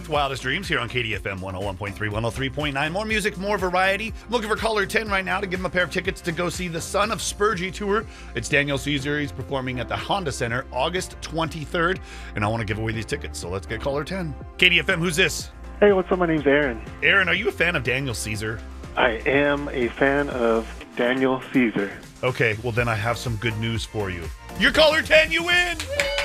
with Wildest Dreams here on KDFM 101.3, 103.9. More music, more variety. I'm looking for caller 10 right now to give him a pair of tickets to go see the Son of Spurgey tour. It's Daniel Caesar. He's performing at the Honda Center August 23rd, and I want to give away these tickets, so let's get caller 10. KDFM, who's this? Hey, what's up? My name's Aaron. Aaron, are you a fan of Daniel Caesar? I am a fan of Daniel Caesar. Okay, well then I have some good news for you. You're caller 10, you win!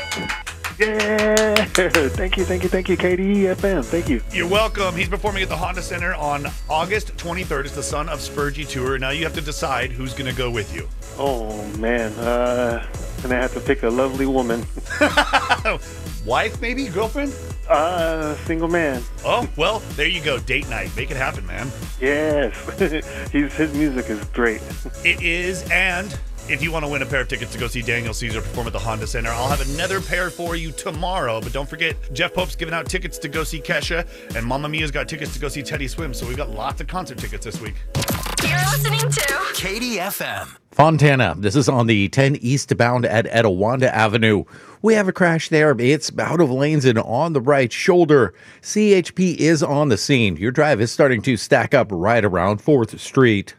Yeah! Thank you, KDFM. Thank you. You're welcome. He's performing at the Honda Center on August 23rd. It's the Son of Spurgey tour. Now you have to decide who's going to go with you. Oh, man. And I have to pick a lovely woman. Wife, maybe? Girlfriend? Single man. Oh, well, there you go. Date night. Make it happen, man. Yes. His music is great. It is, and if you want to win a pair of tickets to go see Daniel Caesar perform at the Honda Center, I'll have another pair for you tomorrow. But don't forget, Jeff Pope's giving out tickets to go see Kesha, and Mamma Mia's got tickets to go see Teddy Swim. So we've got lots of concert tickets this week. You're listening to KDFM. Fontana, this is on the 10 eastbound at Etowanda Avenue. We have a crash there. It's out of lanes and on the right shoulder. CHP is on the scene. Your drive is starting to stack up right around 4th Street.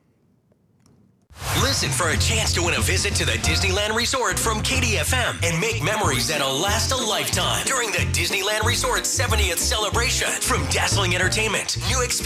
Listen for a chance to win a visit to the Disneyland Resort from KDFM and make memories that'll last a lifetime during the Disneyland Resort's 70th celebration. From dazzling entertainment, new experiences,